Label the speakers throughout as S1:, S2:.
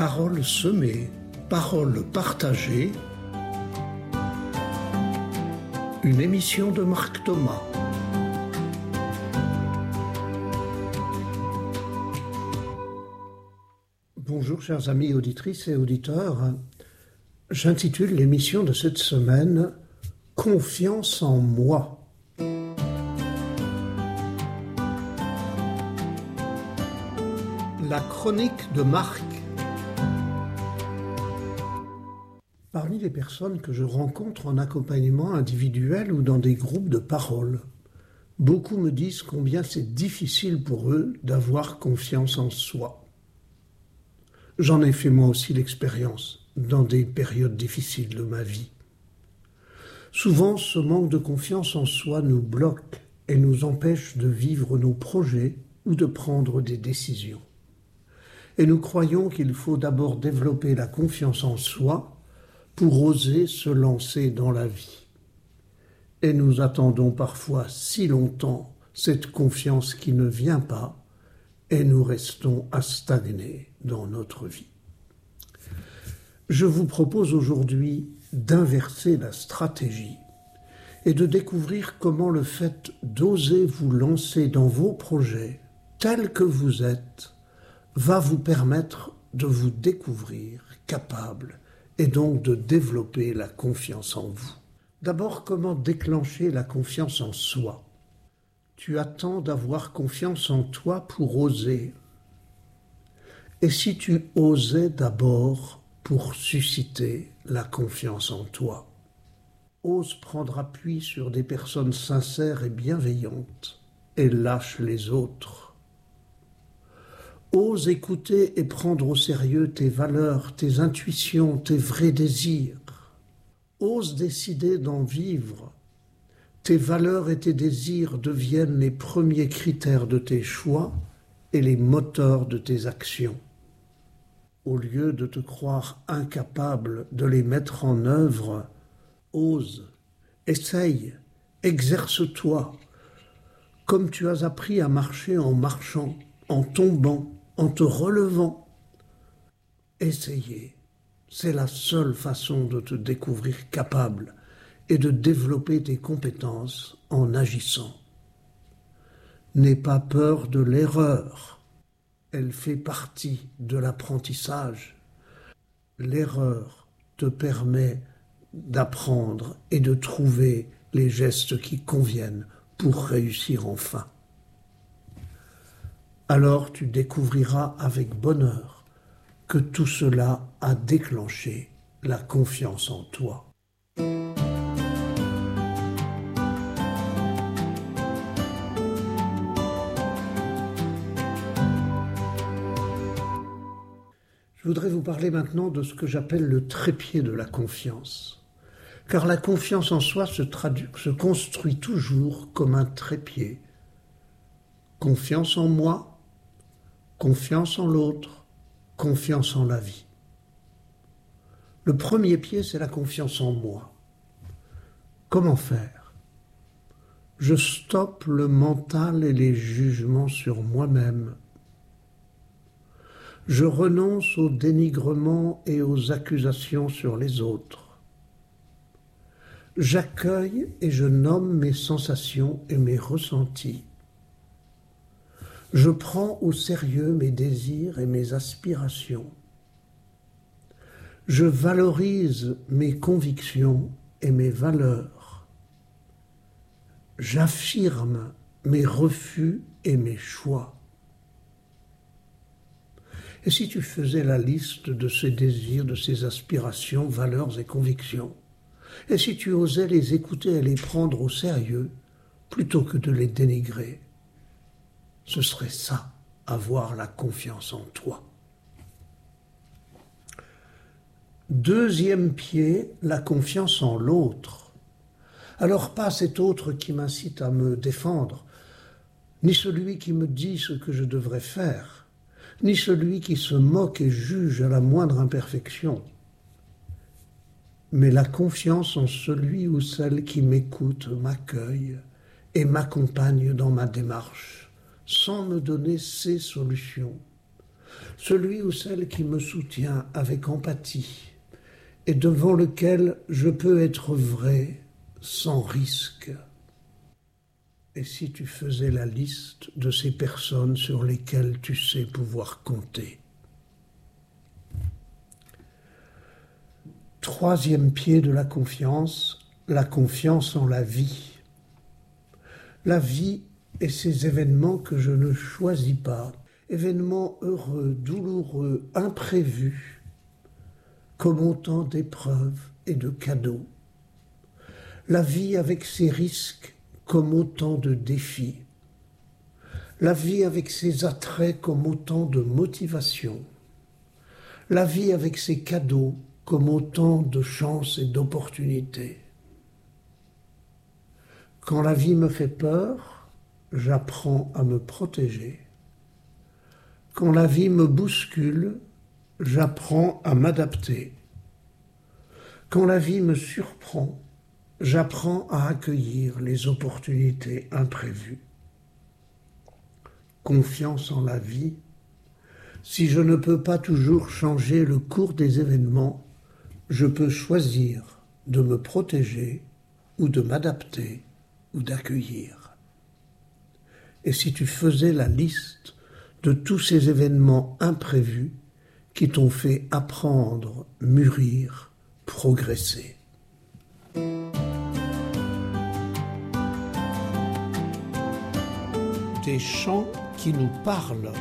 S1: Paroles semées, paroles partagées. Une émission de Marc Thomas. Bonjour chers amis auditrices et auditeurs. J'intitule l'émission de cette semaine « Confiance en moi ». La chronique de Marc. Parmi les personnes que je rencontre en accompagnement individuel ou dans des groupes de parole, beaucoup me disent combien c'est difficile pour eux d'avoir confiance en soi. J'en ai fait moi aussi l'expérience dans des périodes difficiles de ma vie. Souvent, ce manque de confiance en soi nous bloque et nous empêche de vivre nos projets ou de prendre des décisions. Et nous croyons qu'il faut d'abord développer la confiance en soi pour oser se lancer dans la vie. Et nous attendons parfois si longtemps cette confiance qui ne vient pas et nous restons à stagner dans notre vie. Je vous propose aujourd'hui d'inverser la stratégie et de découvrir comment le fait d'oser vous lancer dans vos projets tels que vous êtes va vous permettre de vous découvrir capable et donc de développer la confiance en vous. D'abord, comment déclencher la confiance en soi ? Tu attends d'avoir confiance en toi pour oser. Et si tu osais d'abord pour susciter la confiance en toi ? Ose prendre appui sur des personnes sincères et bienveillantes et lâche les autres. Ose écouter et prendre au sérieux tes valeurs, tes intuitions, tes vrais désirs. Ose décider d'en vivre. Tes valeurs et tes désirs deviennent les premiers critères de tes choix et les moteurs de tes actions. Au lieu de te croire incapable de les mettre en œuvre, ose, essaye, exerce-toi, comme tu as appris à marcher en marchant, en tombant, en te relevant. Essayez, c'est la seule façon de te découvrir capable et de développer tes compétences en agissant. N'aie pas peur de l'erreur, elle fait partie de l'apprentissage. L'erreur te permet d'apprendre et de trouver les gestes qui conviennent pour réussir enfin. Alors tu découvriras avec bonheur que tout cela a déclenché la confiance en toi. Je voudrais vous parler maintenant de ce que j'appelle le trépied de la confiance. Car la confiance en soi se construit toujours comme un trépied. Confiance en moi, confiance en l'autre, confiance en la vie. Le premier pied, c'est la confiance en moi. Comment faire ? Je stoppe le mental et les jugements sur moi-même. Je renonce au dénigrement et aux accusations sur les autres. J'accueille et je nomme mes sensations et mes ressentis. Je prends au sérieux mes désirs et mes aspirations. Je valorise mes convictions et mes valeurs. J'affirme mes refus et mes choix. Et si tu faisais la liste de ces désirs, de ces aspirations, valeurs et convictions, et si tu osais les écouter et les prendre au sérieux, plutôt que de les dénigrer, ce serait ça, avoir la confiance en toi. Deuxième pied, la confiance en l'autre. Alors pas cet autre qui m'incite à me défendre, ni celui qui me dit ce que je devrais faire, ni celui qui se moque et juge à la moindre imperfection, mais la confiance en celui ou celle qui m'écoute, m'accueille et m'accompagne dans ma démarche, sans me donner ses solutions, celui ou celle qui me soutient avec empathie et devant lequel je peux être vrai sans risque. Et si tu faisais la liste de ces personnes sur lesquelles tu sais pouvoir compter? Troisième pied de la confiance en la vie. La vie et ces événements que je ne choisis pas, événements heureux, douloureux, imprévus, comme autant d'épreuves et de cadeaux. La vie avec ses risques comme autant de défis. La vie avec ses attraits comme autant de motivations. La vie avec ses cadeaux comme autant de chances et d'opportunités. Quand la vie me fait peur, j'apprends à me protéger. Quand la vie me bouscule, j'apprends à m'adapter. Quand la vie me surprend, j'apprends à accueillir les opportunités imprévues. Confiance en la vie. Si je ne peux pas toujours changer le cours des événements, je peux choisir de me protéger ou de m'adapter ou d'accueillir. Et si tu faisais la liste de tous ces événements imprévus qui t'ont fait apprendre, mûrir, progresser. Des chants qui nous parlent.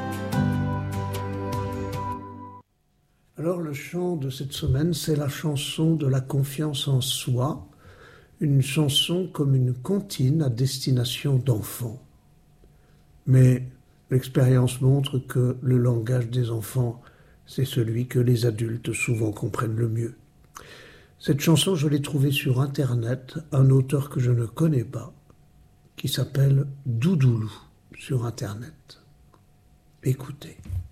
S1: Alors le chant de cette semaine, c'est la chanson de la confiance en soi, une chanson comme une comptine à destination d'enfants. Mais l'expérience montre que le langage des enfants, c'est celui que les adultes souvent comprennent le mieux. Cette chanson, je l'ai trouvée sur Internet, un auteur que je ne connais pas, qui s'appelle Doudoulou sur Internet. Écoutez.